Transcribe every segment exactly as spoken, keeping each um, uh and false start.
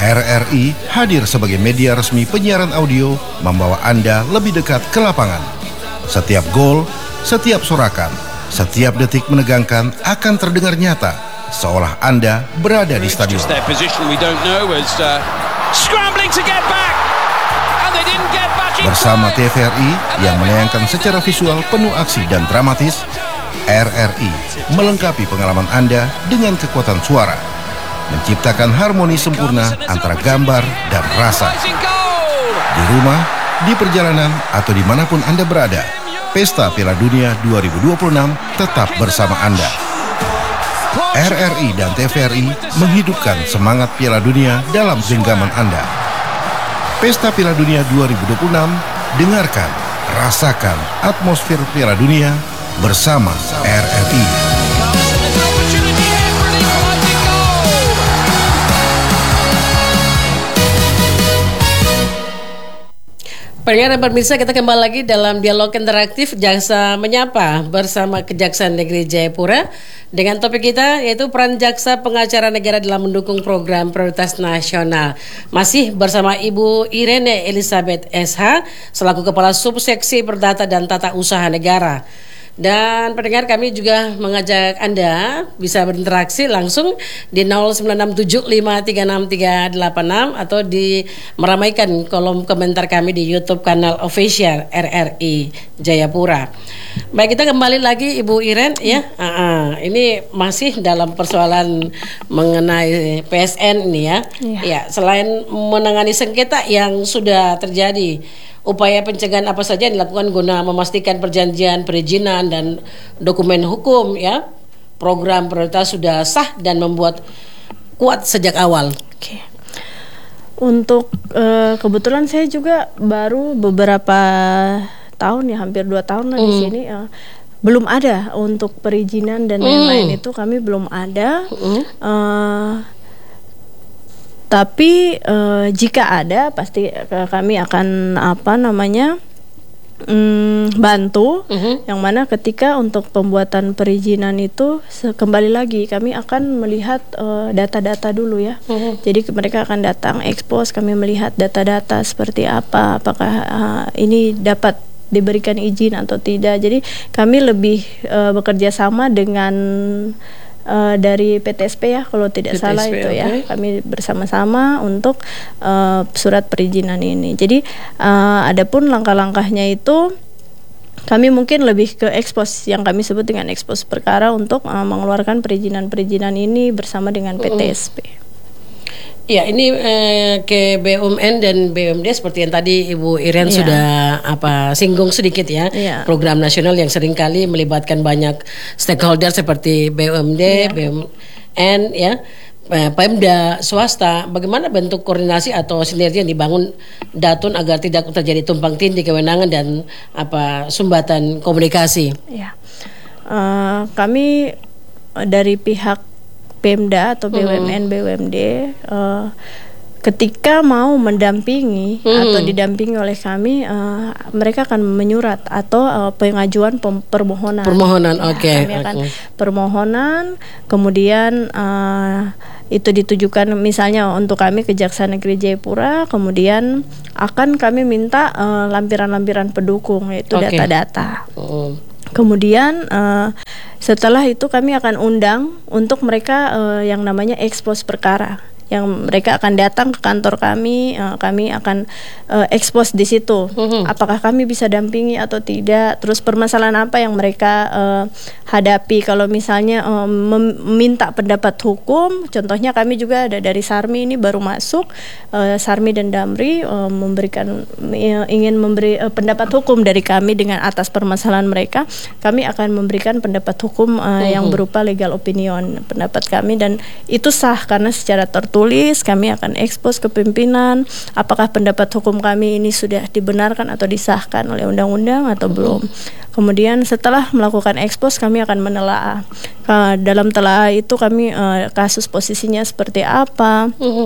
R R I hadir sebagai media resmi penyiaran audio, membawa Anda lebih dekat ke lapangan. Setiap gol, setiap sorakan, setiap detik menegangkan akan terdengar nyata, seolah Anda berada di stadion. Bersama T V R I yang menayangkan secara visual penuh aksi dan dramatis, R R I melengkapi pengalaman Anda dengan kekuatan suara, menciptakan harmoni sempurna antara gambar dan rasa. Di rumah, di perjalanan, atau dimanapun Anda berada, Pesta Piala Dunia dua ribu dua puluh enam tetap bersama Anda. R R I dan T V R I menghidupkan semangat Piala Dunia dalam genggaman Anda. Pesta Piala Dunia dua ribu dua puluh enam, dengarkan, rasakan atmosfer Piala Dunia bersama R R I. Pendengar dan pemirsa, kita kembali lagi dalam dialog interaktif Jaksa Menyapa bersama Kejaksaan Negeri Jayapura dengan topik kita yaitu peran jaksa pengacara negara dalam mendukung program prioritas nasional. Masih bersama Ibu Irene Elizabeth S H selaku Kepala Subseksi Perdata dan Tata Usaha Negara. Dan pendengar, kami juga mengajak Anda bisa berinteraksi langsung di nol sembilan enam tujuh lima tiga enam tiga delapan enam atau di meramaikan kolom komentar kami di YouTube kanal official R R I Jayapura. Baik, kita kembali lagi Ibu Iren ya. Uh-uh. Ini masih dalam persoalan mengenai P S N ini ya. Iya. Ya, selain menangani sengketa yang sudah terjadi, upaya pencegahan apa saja yang dilakukan guna memastikan perjanjian perizinan dan dokumen hukum ya, program prioritas sudah sah dan membuat kuat sejak awal. Oke. Untuk uh, kebetulan saya juga baru beberapa tahun ya, hampir dua tahun lah mm. di sini. Uh, belum ada untuk perizinan dan lain-lain mm. itu kami belum ada. Mm. Uh, Tapi uh, jika ada, pasti uh, kami akan apa namanya um, bantu. Uh-huh. Yang mana ketika untuk pembuatan perizinan itu kembali lagi kami akan melihat uh, data-data dulu ya. Uh-huh. Jadi mereka akan datang expose, kami melihat data-data seperti apa, apakah uh, ini dapat diberikan izin atau tidak. Jadi kami lebih uh, bekerja sama dengan Uh, dari P T S P ya, kalau tidak P T S P, salah itu okay. ya, kami bersama-sama untuk uh, surat perizinan ini. Jadi uh, adapun langkah-langkahnya itu kami mungkin lebih ke ekspos, yang kami sebut dengan ekspos perkara untuk uh, mengeluarkan perizinan-perizinan ini bersama dengan P T S P. Mm. Ya, ini eh, ke B U M N dan B U M D seperti yang tadi Ibu Iren yeah. sudah apa singgung sedikit ya. Yeah. Program nasional yang seringkali melibatkan banyak stakeholder seperti B U M D, yeah. B U M N ya, Pemda, swasta. Bagaimana bentuk koordinasi atau sinergi yang dibangun Datun agar tidak terjadi tumpang tindih kewenangan dan apa sumbatan komunikasi? Ya. Uh, kami dari pihak Pemda atau B U M N, mm. B U M D uh, ketika mau mendampingi mm. atau didampingi oleh kami, uh, mereka akan menyurat atau uh, pengajuan permohonan. Permohonan, ya, oke. Okay, kami akan okay. permohonan, kemudian uh, itu ditujukan misalnya untuk kami Kejaksaan Negeri Jayapura, kemudian akan kami minta uh, lampiran-lampiran pendukung, yaitu okay. data-data. Mm. Kemudian uh, setelah itu kami akan undang untuk mereka uh, yang namanya ekspos perkara, yang mereka akan datang ke kantor kami, uh, kami akan uh, expose di situ, mm-hmm. apakah kami bisa dampingi atau tidak, terus permasalahan apa yang mereka uh, hadapi. Kalau misalnya uh, meminta pendapat hukum, contohnya kami juga ada dari Sarmi ini baru masuk, uh, Sarmi dan Damri uh, memberikan uh, ingin memberi uh, pendapat hukum dari kami dengan atas permasalahan mereka, kami akan memberikan pendapat hukum uh, mm-hmm. yang berupa legal opinion pendapat kami, dan itu sah karena secara tertulis tulis kami akan ekspos ke pimpinan apakah pendapat hukum kami ini sudah dibenarkan atau disahkan oleh undang-undang atau belum. Kemudian setelah melakukan ekspos kami akan menelaah. Uh, dalam telaah itu kami uh, kasus posisinya seperti apa,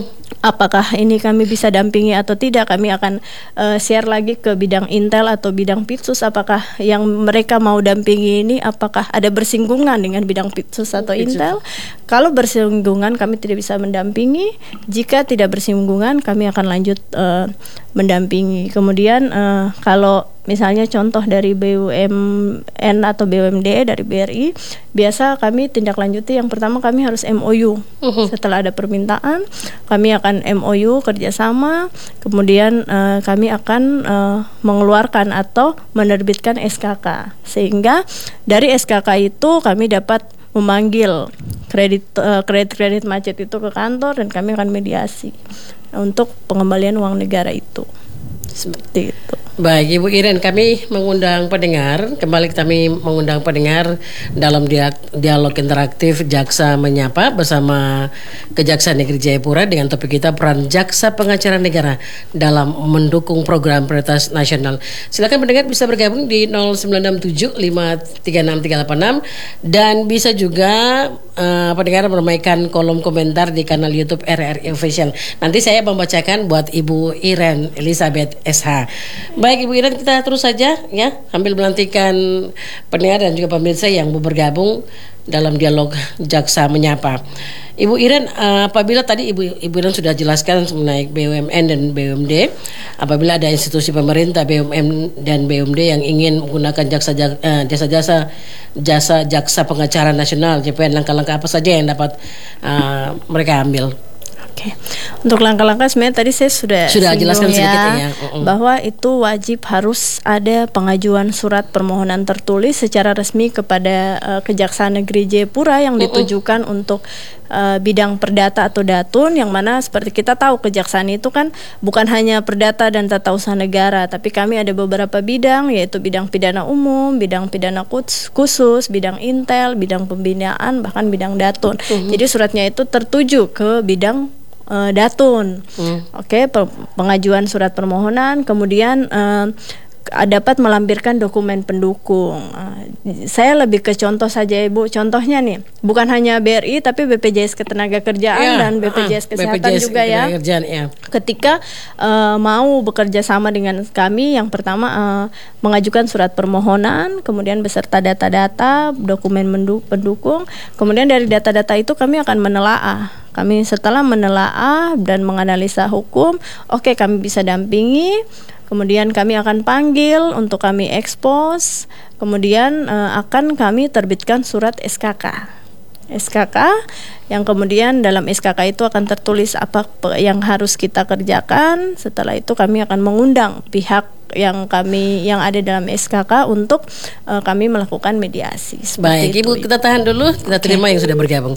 apakah ini kami bisa dampingi atau tidak, kami akan uh, share lagi ke bidang Intel atau bidang Pitsus, apakah yang mereka mau dampingi ini apakah ada bersinggungan dengan bidang Pitsus atau Pitsus. Intel. Kalau bersinggungan kami tidak bisa mendampingi, jika tidak bersinggungan kami akan lanjut uh, mendampingi. Kemudian uh, kalau misalnya contoh dari B U M N atau B U M D dari B R I, biasa kami tindak lanjuti yang pertama kami harus M O U. Uh-huh. Setelah ada permintaan, kami akan M O U kerjasama, kemudian uh, kami akan uh, mengeluarkan atau menerbitkan S K K, sehingga dari S K K itu kami dapat memanggil kredit uh, kredit-kredit macet itu ke kantor dan kami akan mediasi untuk pengembalian uang negara itu. Seperti itu. Baik, Ibu Iren, kami mengundang pendengar, kembali kami mengundang pendengar dalam dia, dialog interaktif Jaksa Menyapa bersama Kejaksaan Negeri Jayapura dengan topik kita peran Jaksa Pengacara Negara dalam mendukung program prioritas nasional. Silakan pendengar bisa bergabung di nol sembilan enam tujuh lima tiga enam tiga delapan enam dan bisa juga uh, pendengar meramaikan kolom komentar di kanal YouTube R R I Official. Nanti saya membacakan buat Ibu Iren Elizabeth S H. Baik Ibu Iren, kita terus saja ya sambil melantikan pendengar dan juga pemirsa yang mau bergabung dalam dialog Jaksa Menyapa. Ibu Iren, apabila tadi Ibu Ibu Iren sudah jelaskan mengenai B U M N dan B U M D, apabila ada institusi pemerintah B U M N dan B U M D yang ingin menggunakan jaksa jasa-jasa jasa jaksa pengacara nasional J P N, langkah-langkah apa saja yang dapat uh, mereka ambil? Oke, untuk langkah-langkah sebenarnya tadi saya sudah sudah jelaskan ya, sedikit ya, uh-uh. bahwa itu wajib harus ada pengajuan surat permohonan tertulis secara resmi kepada uh, Kejaksaan Negeri Jayapura yang uh-uh. ditujukan untuk uh, bidang perdata atau datun, yang mana seperti kita tahu kejaksaan itu kan bukan hanya perdata dan tata usaha negara, tapi kami ada beberapa bidang, yaitu bidang pidana umum, bidang pidana khusus, bidang intel, bidang pembinaan, bahkan bidang datun. Uh-huh. Jadi suratnya itu tertuju ke bidang Uh, datun. Hmm. Oke, okay, pengajuan surat permohonan, kemudian uh, dapat melampirkan dokumen pendukung. Uh, saya lebih ke contoh saja Ibu. Contohnya nih, bukan hanya B R I tapi B P J S Ketenagakerjaan ya, dan B P J S Kesehatan B P J S juga ya. ya. Ketika uh, mau bekerja sama dengan kami, yang pertama uh, mengajukan surat permohonan, kemudian beserta data-data, dokumen pendukung, kemudian dari data-data itu kami akan menelaah. Kami setelah menelaah dan menganalisa hukum, oke okay, kami bisa dampingi, kemudian kami akan panggil untuk kami ekspos, kemudian uh, akan kami terbitkan surat S K K. S K K yang kemudian dalam S K K itu akan tertulis apa yang harus kita kerjakan. Setelah itu kami akan mengundang pihak yang kami yang ada dalam S K K untuk uh, kami melakukan mediasi. Baik, Ibu, kita tahan dulu, kita terima okay. yang sudah bergabung.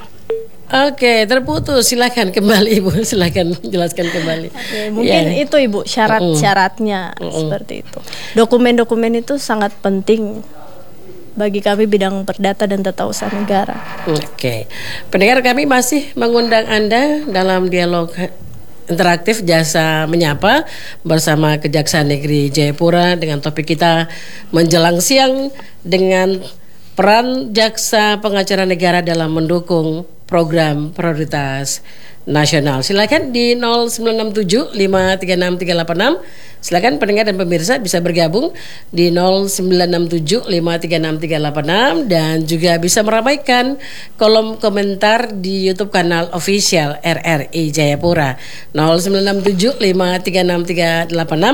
Oke, terputus. Silakan kembali Ibu, silakan jelaskan kembali. Oke, mungkin yeah. itu Ibu syarat-syaratnya uh-uh. seperti itu. Dokumen-dokumen itu sangat penting bagi kami bidang perdata dan tata usaha negara. Oke, pendengar, kami masih mengundang Anda dalam dialog interaktif Jaksa Menyapa bersama Kejaksaan Negeri Jayapura dengan topik kita menjelang siang dengan peran Jaksa Pengacara Negara dalam mendukung program prioritas nasional. Silakan di nol sembilan enam tujuh lima tiga enam tiga delapan enam. Silakan pendengar dan pemirsa bisa bergabung di nol sembilan enam tujuh lima tiga enam tiga delapan enam dan juga bisa meramaikan kolom komentar di YouTube kanal official R R I Jayapura nol sembilan enam tujuh lima tiga enam tiga delapan enam.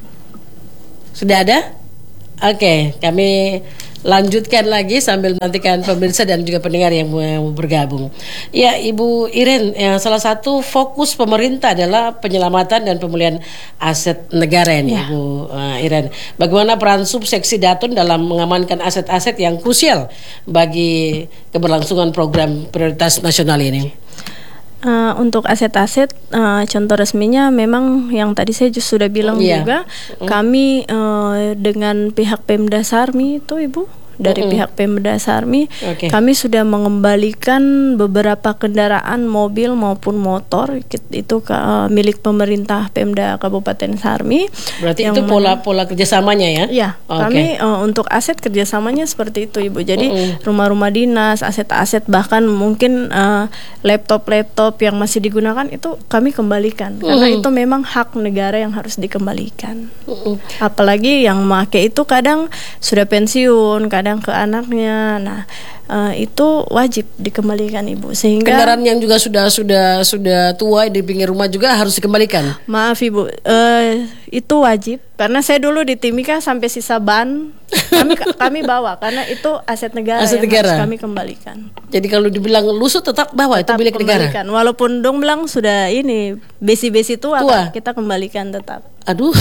Sudah ada? Oke, kami lanjutkan lagi sambil menantikan pemirsa dan juga pendengar yang mau bergabung. Ya, Ibu Iren, ya, salah satu fokus pemerintah adalah penyelamatan dan pemulihan aset negara ini, ya. Ibu uh, Iren. Bagaimana peran subseksi Datun dalam mengamankan aset-aset yang krusial bagi keberlangsungan program prioritas nasional ini? Uh, untuk aset-aset, uh, contoh resminya memang yang tadi saya sudah bilang yeah. juga, mm. kami uh, dengan pihak Pemda Sarmi itu Ibu dari Mm-mm. pihak Pemda Sarmi, Oke. kami sudah mengembalikan beberapa kendaraan mobil maupun motor itu ke, uh, milik pemerintah Pemda Kabupaten Sarmi. Berarti yang itu mana- pola-pola kerjasamanya ya? Ya, Oke. kami uh, untuk aset kerjasamanya seperti itu, Ibu. Jadi Mm-mm. rumah-rumah dinas, aset-aset, bahkan mungkin uh, laptop-laptop yang masih digunakan itu kami kembalikan, karena Mm-mm. itu memang hak negara yang harus dikembalikan. Mm-mm. Apalagi yang make itu kadang sudah pensiun, kadang ke anaknya. Nah, eh, itu wajib dikembalikan, Ibu. Sehingga Kendaraan yang juga sudah sudah sudah tua di pinggir rumah juga harus dikembalikan. maaf Ibu, eh, itu wajib karena saya dulu di Timika sampai sisa ban kami kami bawa karena itu aset negara Aset yang negara. harus kami kembalikan. Jadi kalau dibilang lusut tetap bahwa Tetap itu milik negara. kembalikan. Walaupun dong bilang sudah ini besi-besi tua, Tua. kita kembalikan tetap. Aduh.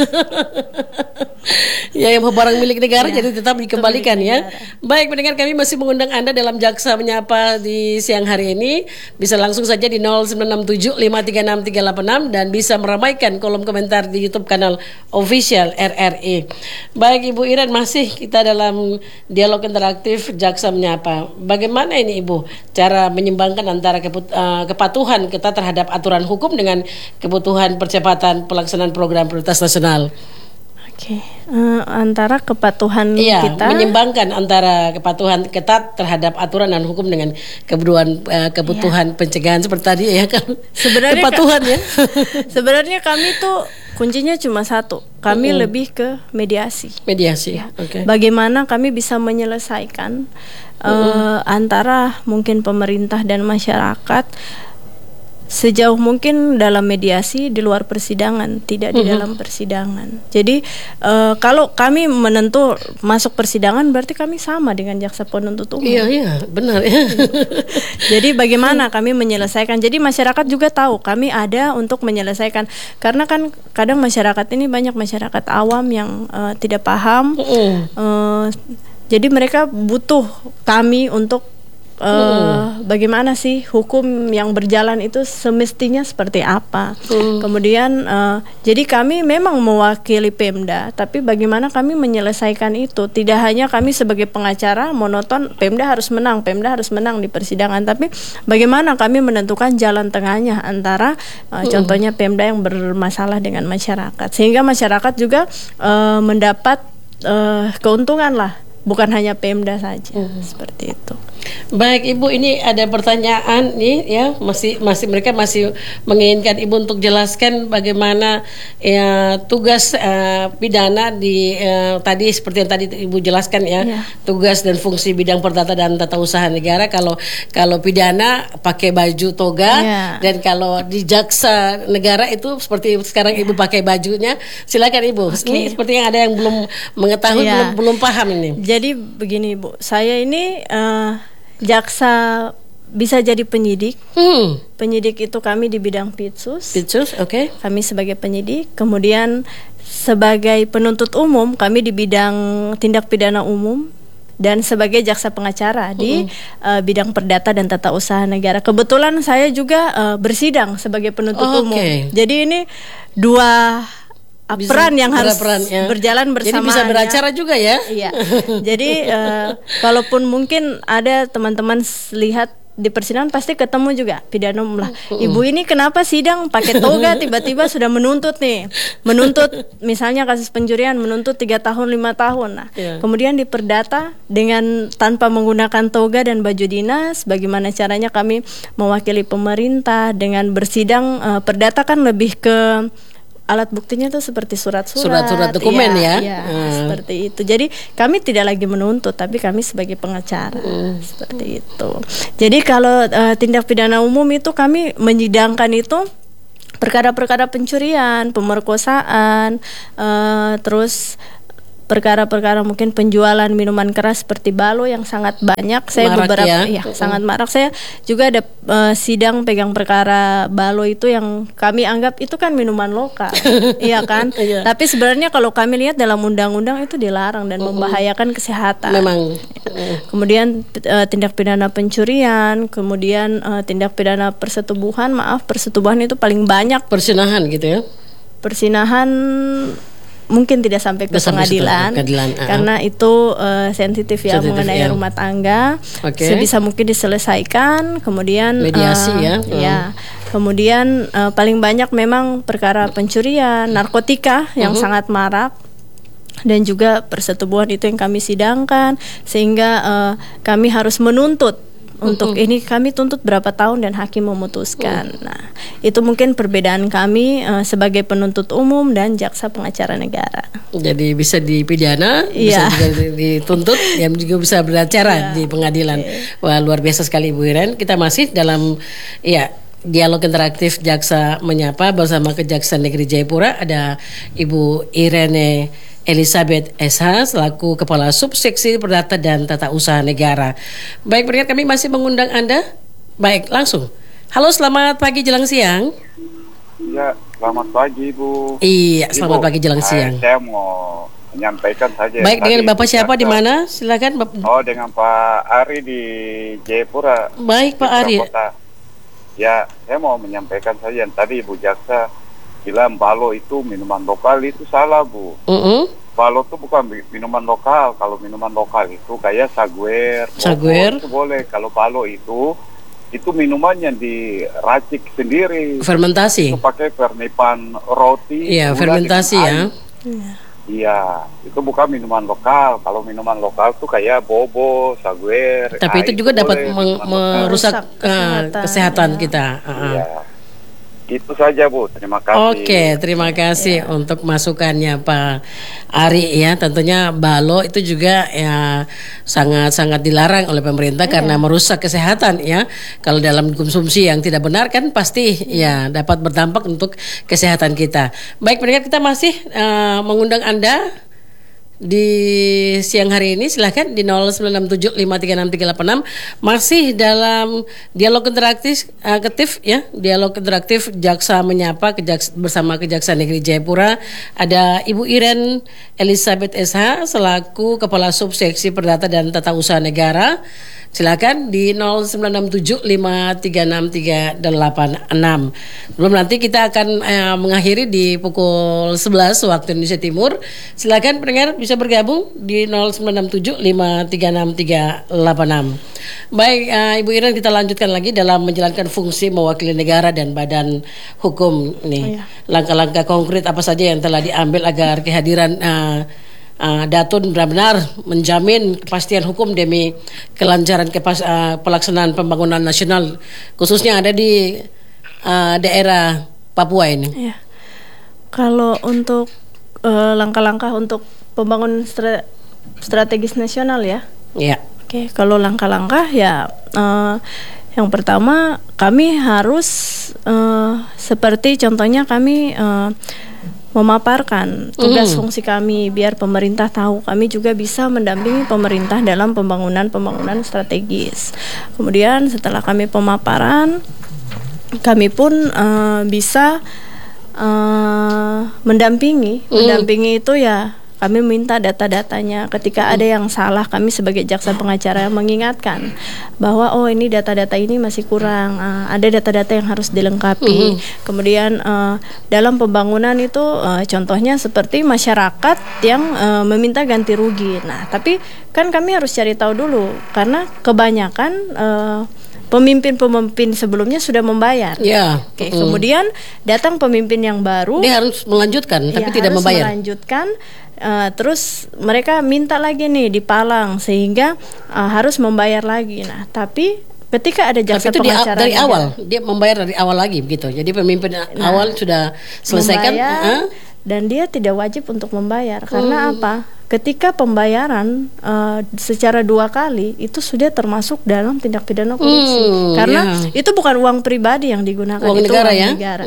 Ya, yang barang milik negara Ya, jadi tetap itu dikembalikan milik ya. negara. Baik, pendengar, kami masih mengundang Anda dalam Jaksa Menyapa di siang hari ini. Bisa langsung saja di nol sembilan enam tujuh lima tiga enam tiga delapan enam dan bisa meramaikan kolom komentar di YouTube kanal official R R I. Baik, Ibu Iren, masih kita dalam dialog interaktif Jaksa Menyapa. Bagaimana ini, Ibu, cara menyimbangkan antara keput- uh, kepatuhan kita terhadap aturan hukum dengan kebutuhan percepatan pelaksanaan program prioritas nasional? Oke, eh, antara kepatuhan Iya, kita menyimbangkan antara kepatuhan ketat terhadap aturan dan hukum dengan kebutuhan eh, kebutuhan pencegahan seperti tadi ya kan. Sebenarnya kepatuhan ya. Sebenarnya kami tuh kuncinya cuma satu. Kami Mm-mm. lebih ke mediasi. Mediasi. Oke. Bagaimana kami bisa menyelesaikan eh, antara mungkin pemerintah dan masyarakat sejauh mungkin dalam mediasi di luar persidangan, tidak di Mhm. dalam persidangan. Jadi eh, kalau kami menentu masuk persidangan berarti kami sama dengan jaksa penuntut umum. Iya, iya, benar ya. Jadi bagaimana kami menyelesaikan? Jadi masyarakat juga tahu kami ada untuk menyelesaikan. Karena kan kadang masyarakat ini banyak masyarakat awam yang eh, tidak paham. Mm-mm. Eh, jadi mereka butuh kami untuk eh, Hmm. bagaimana sih hukum yang berjalan itu semestinya seperti apa. Hmm. Kemudian eh, jadi kami memang mewakili Pemda, tapi bagaimana kami menyelesaikan itu? Tidak hanya kami sebagai pengacara monoton Pemda harus menang, Pemda harus menang di persidangan, tapi bagaimana kami menentukan jalan tengahnya antara eh, contohnya Pemda yang bermasalah dengan masyarakat, sehingga masyarakat juga eh, mendapat eh, keuntungan lah, bukan hanya Pemda saja. Seperti itu. Baik, Ibu, ini ada pertanyaan nih ya, masih masih mereka masih menginginkan Ibu untuk jelaskan bagaimana ya tugas eh, pidana di eh, tadi seperti yang tadi Ibu jelaskan ya, Ya. tugas dan fungsi bidang perdata dan tata usaha negara. Kalau kalau pidana pakai baju toga Ya. dan kalau di jaksa negara itu seperti sekarang Ibu pakai bajunya. Silakan, Ibu. Ini seperti yang ada yang belum mengetahui, Ya. belum belum paham ini. Jadi begini Bu, saya ini eh, jaksa bisa jadi penyidik. Hmm. Penyidik itu kami di bidang pitsus. Pitsus, oke. Kami sebagai penyidik, kemudian sebagai penuntut umum kami di bidang tindak pidana umum dan sebagai jaksa pengacara di uh, bidang perdata dan tata usaha negara. Kebetulan saya juga uh, bersidang sebagai penuntut Oh, umum. oke. Jadi ini dua uh, Bisa peran yang harus berperan, ya. berjalan bersamaan. Jadi bisa ya. beracara juga ya. Iya. Jadi eh, kalaupun mungkin ada teman-teman s- lihat di persidangan pasti ketemu juga pidana umum lah. Ibu ini kenapa sidang pakai toga tiba-tiba sudah menuntut nih. Menuntut misalnya kasus pencurian menuntut tiga tahun lima tahun. Nah, Iya. kemudian di perdata dengan tanpa menggunakan toga dan baju dinas, bagaimana caranya kami mewakili pemerintah dengan bersidang. eh, perdata kan lebih ke alat buktinya tuh seperti surat-surat, Surat-surat dokumen ya. iya, Hmm. seperti itu. Jadi kami tidak lagi menuntut, tapi kami sebagai pengacara, Hmm. seperti itu. Jadi kalau eh, tindak pidana umum itu kami menyidangkan itu perkara-perkara pencurian, pemerkosaan, eh, terus perkara-perkara mungkin penjualan minuman keras seperti balo yang sangat banyak. Saya Marak beberapa ya. ya, Mm-mm. sangat marak. Saya juga ada eh, sidang pegang perkara balo itu yang kami anggap itu kan minuman lokal. Iya kan? Iya. Tapi sebenarnya kalau kami lihat dalam undang-undang itu dilarang dan membahayakan kesehatan. Memang. Kemudian eh, tindak pidana pencurian, kemudian eh, tindak pidana persetubuhan, maaf persetubuhan itu paling banyak. Persinahan gitu ya. Persinahan mungkin tidak sampai ke Sampai situ, pengadilan, pengadilan, uh-uh. karena itu uh, sensitif ya Sensitif, mengenai ya. rumah tangga. Oke. Sebisa mungkin diselesaikan, kemudian Mediasi, uh, ya. ya. Kemudian uh, paling banyak memang perkara pencurian, narkotika yang Uh-huh. sangat marak. Dan juga persetubuhan itu yang kami sidangkan, sehingga uh, kami harus menuntut untuk Mm-mm. ini kami tuntut berapa tahun dan hakim memutuskan. Nah, itu mungkin perbedaan kami uh, sebagai penuntut umum dan jaksa pengacara negara. Jadi bisa dipidana, Iya. bisa juga dituntut, yang juga bisa beracara di pengadilan. Wah, luar biasa sekali Ibu Iren. Kita masih dalam ya dialog interaktif Jaksa Menyapa bersama Kejaksaan Negeri Jayapura. Ada Ibu Irene Elizabeth S H selaku Kepala Subseksi Perdata dan Tata Usaha Negara. Baik, pendengar, kami masih mengundang Anda. Baik, langsung. Halo, selamat pagi jelang siang. Iya, selamat pagi Ibu. Iya, selamat Ibu, pagi jelang eh, siang. Saya mau menyampaikan saja. Baik, tadi dengan Bapak siapa Jaksa- di mana? Silakan. Bap- Oh, dengan Pak Ari di Jayapura. Baik, Pak Jayapura Ari. Kota. Ya, saya mau menyampaikan saja yang tadi Ibu Jaksa bilang balo itu minuman lokal, itu salah Bu. Mm-mm. Balo itu bukan mi- minuman lokal. Kalau minuman lokal itu kayak saguer, bogor, Saguer. itu boleh. Kalau balo itu itu minuman yang diracik sendiri. Fermentasi. Itu pakai fernipan roti. Iya, gula fermentasi dengan ya. air. Iya, itu bukan minuman lokal. Kalau minuman lokal tuh kayak bobo, saguer. Tapi ah, itu juga dapat boleh, meng- minuman lokal. merusak Merusak eh, kesehatan, kesehatan ya. kita. Uh-uh. Iya. Itu saja Bu, terima kasih. Oke, terima kasih Ya. untuk masukannya Pak Ari ya. Tentunya balo itu juga ya sangat-sangat dilarang oleh pemerintah karena merusak kesehatan ya. Kalau dalam konsumsi yang tidak benar kan pasti ya dapat berdampak untuk kesehatan kita. Baik, pendengar, kita masih eh, mengundang Anda di siang hari ini. Silahkan di nol sembilan enam tujuh lima tiga enam tiga delapan enam. Masih dalam dialog interaktif aktif ya, dialog interaktif Jaksa Menyapa Kejaks- bersama Kejaksaan Negeri Jayapura. Ada Ibu Iren Elizabeth S H selaku Kepala Subseksi Perdata dan Tata Usaha Negara. Silakan di nol sembilan enam tujuh lima tiga enam tiga delapan enam. Belum, nanti kita akan eh, mengakhiri di pukul sebelas waktu Indonesia Timur. Silakan pendengar bisa bergabung di nol sembilan enam tujuh lima tiga enam tiga delapan enam. Baik, eh, Ibu Iren, kita lanjutkan lagi dalam menjalankan fungsi mewakili negara dan badan hukum nih. Iya. Langkah-langkah konkret apa saja yang telah diambil agar kehadiran eh, Uh, Datun benar-benar menjamin kepastian hukum demi kelancaran kepas, uh, pelaksanaan pembangunan nasional khususnya ada di uh, daerah Papua ini. Ya. Kalau untuk eh, langkah-langkah untuk pembangunan stra- strategis nasional ya. Ya. Oke, kalau langkah-langkah ya eh, yang pertama kami harus eh, seperti contohnya kami eh, memaparkan tugas Mm. fungsi kami biar pemerintah tahu kami juga bisa mendampingi pemerintah dalam pembangunan-pembangunan strategis. Kemudian setelah kami pemaparan, kami pun eh, bisa eh, mendampingi. Mm. Mendampingi itu ya kami minta data-datanya. Ketika ada yang salah, kami sebagai jaksa pengacara mengingatkan bahwa oh ini data-data ini masih kurang, uh, ada data-data yang harus dilengkapi. Mm-hmm. Kemudian uh, dalam pembangunan itu uh, contohnya seperti masyarakat yang uh, meminta ganti rugi. Nah, tapi kan kami harus cari tahu dulu karena kebanyakan uh, pemimpin-pemimpin sebelumnya sudah membayar. Ya. Oke, Mm. kemudian datang pemimpin yang baru. Dia harus melanjutkan tapi Ya, tidak harus membayar. melanjutkan, uh, terus mereka minta lagi nih dipalang sehingga uh, harus membayar lagi. Nah, tapi ketika ada Tapi jaksa itu di, pengacara dari negara awal dia membayar dari awal lagi begitu. Jadi pemimpin awal sudah selesaikan. membayar, uh, dan dia tidak wajib untuk membayar karena Hmm. apa? Ketika pembayaran uh, secara dua kali itu sudah termasuk dalam tindak pidana korupsi Hmm, karena ya. itu bukan uang pribadi yang digunakan, uang itu negara uang ya. negara.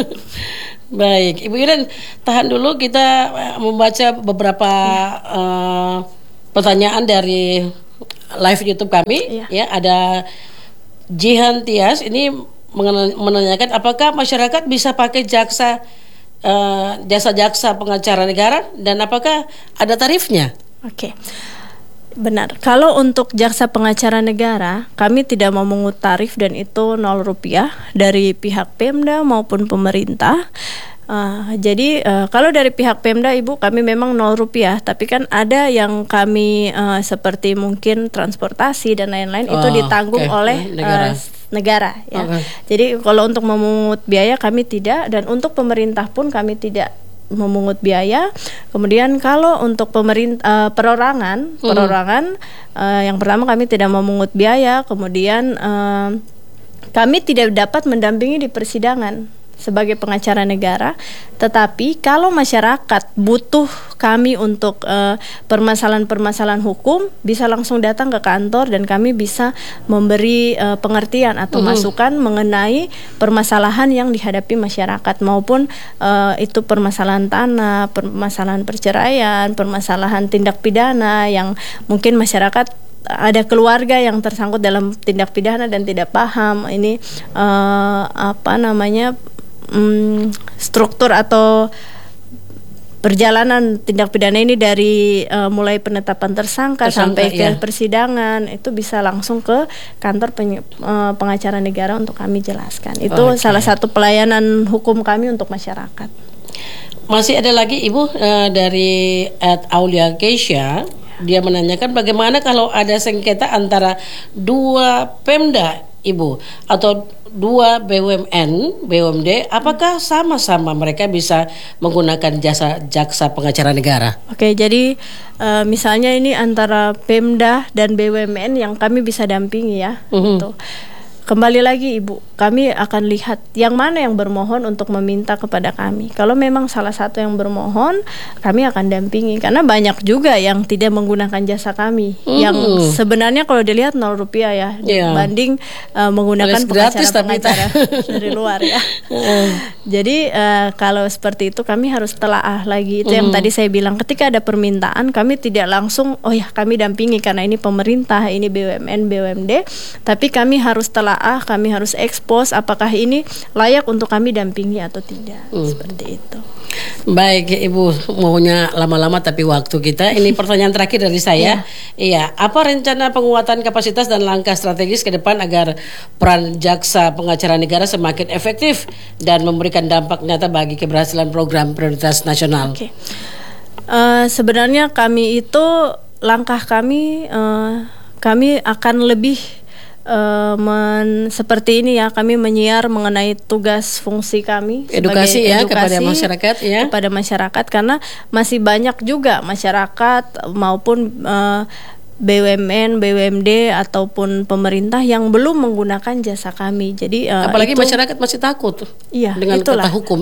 Baik, Ibu Iren, tahan dulu, kita eh, membaca beberapa eh, pertanyaan dari live YouTube kami. Iya. Ya, ada Jihan Tias ini mengen- menanyakan apakah masyarakat bisa pakai jaksa eh, jasa jaksa pengacara negara dan apakah ada tarifnya? Oke, benar. Kalau untuk jaksa pengacara negara, kami tidak memungut tarif dan itu nol rupiah dari pihak Pemda maupun pemerintah. Uh, jadi uh, kalau dari pihak Pemda Ibu, kami memang nol rupiah, tapi kan ada yang kami uh, seperti mungkin transportasi dan lain-lain oh, itu ditanggung okay. oleh negara. Uh, negara ya. Okay. Jadi kalau untuk memungut biaya kami tidak, dan untuk pemerintah pun kami tidak memungut biaya. Kemudian kalau untuk pemerintah uh, perorangan, hmm. perorangan uh, yang pertama kami tidak memungut biaya. Kemudian uh, kami tidak dapat mendampingi di persidangan sebagai pengacara negara. Tetapi kalau masyarakat butuh kami untuk uh, permasalahan-permasalahan hukum, bisa langsung datang ke kantor dan kami bisa memberi uh, pengertian atau uh-huh. masukan mengenai permasalahan yang dihadapi masyarakat, maupun uh, itu permasalahan tanah, permasalahan perceraian, permasalahan tindak pidana yang mungkin masyarakat ada keluarga yang tersangkut dalam tindak pidana dan tidak paham ini uh, apa namanya um, struktur atau perjalanan tindak pidana ini dari uh, mulai penetapan tersangka, tersangka sampai ke iya. persidangan, itu bisa langsung ke kantor peny- uh, pengacara negara untuk kami jelaskan. Itu okay. salah satu pelayanan hukum kami untuk masyarakat. Masih ada lagi Ibu uh, dari at Aulia Keisha. Dia menanyakan bagaimana kalau ada sengketa antara dua Pemda Ibu atau dua B U M N, B U M D, apakah sama-sama mereka bisa menggunakan jasa jaksa pengacara negara? Oke, jadi uh, misalnya ini antara Pemda dan B U M N yang kami bisa dampingi ya. Uh-huh. Gitu. Kembali lagi Ibu, kami akan lihat yang mana yang bermohon untuk meminta kepada kami. Kalau memang salah satu yang bermohon, kami akan dampingi. Karena banyak juga yang tidak menggunakan jasa kami, mm. yang sebenarnya kalau dilihat nol rupiah ya, yeah. dibanding uh, menggunakan pengacara-pengacara dari luar ya. mm. Jadi uh, kalau seperti itu kami harus telaah lagi. Itu mm. yang tadi saya bilang, ketika ada permintaan kami tidak langsung, oh ya kami dampingi karena ini pemerintah, ini B U M N, B U M D, tapi kami harus telaah. Ah, kami harus expose apakah ini layak untuk kami dampingi atau tidak. Hmm. Seperti itu. Baik Ibu, maunya lama-lama tapi waktu kita. Ini pertanyaan terakhir dari saya. Iya, apa rencana penguatan kapasitas dan langkah strategis ke depan agar peran jaksa pengacara negara semakin efektif dan memberikan dampak nyata bagi keberhasilan program prioritas nasional? Oke. Okay. Uh, sebenarnya kami itu langkah kami uh, kami akan lebih Uh, men, seperti ini ya, kami menyiar mengenai tugas fungsi kami edukasi ya edukasi kepada masyarakat ya kepada masyarakat karena masih banyak juga masyarakat maupun uh, B U M N, B U M D ataupun pemerintah yang belum menggunakan jasa kami. Jadi uh, apalagi itu, masyarakat masih takut iya, dengan itulah. kata hukum.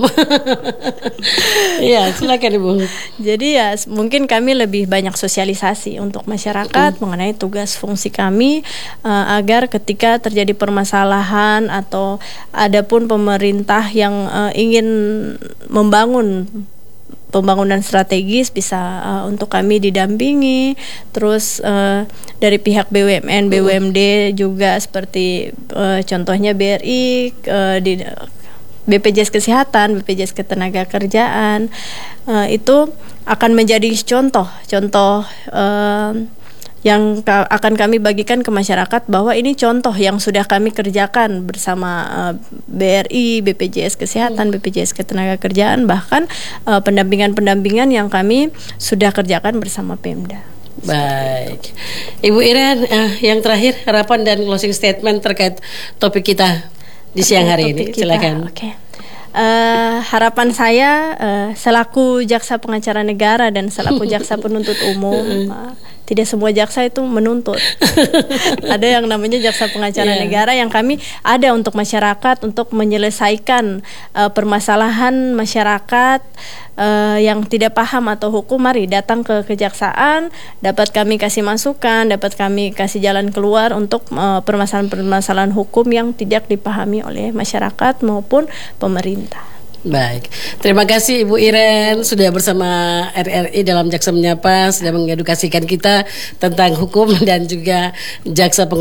Iya, silakan Ibu. Jadi ya mungkin kami lebih banyak sosialisasi untuk masyarakat mm. mengenai tugas fungsi kami uh, agar ketika terjadi permasalahan atau adapun pemerintah yang uh, ingin membangun pembangunan strategis bisa uh, untuk kami didampingi. Terus uh, dari pihak B U M N, B U M D juga seperti uh, contohnya B R I, uh, di B P J S Kesehatan, B P J S Ketenagakerjaan, uh, itu akan menjadi contoh, contoh uh, yang ka- akan kami bagikan ke masyarakat bahwa ini contoh yang sudah kami kerjakan bersama uh, B R I, B P J S Kesehatan, B P J S Ketenagakerjaan, bahkan uh, pendampingan-pendampingan yang kami sudah kerjakan bersama Pemda. Baik, Ibu Iren, uh, yang terakhir harapan dan closing statement terkait topik kita di siang hari ini. Kita. Silakan. Oke. Okay. Uh, harapan saya uh, selaku jaksa pengacara negara dan selaku jaksa penuntut umum, uh, tidak semua jaksa itu menuntut. Ada yang namanya jaksa pengacara yeah. negara yang kami ada untuk masyarakat, untuk menyelesaikan uh, permasalahan masyarakat uh, yang tidak paham atau hukum. Mari datang ke kejaksaan, dapat kami kasih masukan, dapat kami kasih jalan keluar untuk uh, permasalahan-permasalahan hukum yang tidak dipahami oleh masyarakat maupun pemerintah. Baik, terima kasih Ibu Iren sudah bersama R R I dalam Jaksa Menyapa, sudah mengedukasikan kita tentang hukum dan juga jaksa pengacara